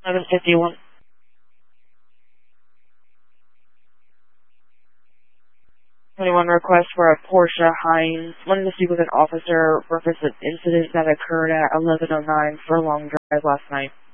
751. Anyone request for a Porsche Heinz. Wanted to speak with an officer reference an incident that occurred at 11:09 Furlong Drive last night.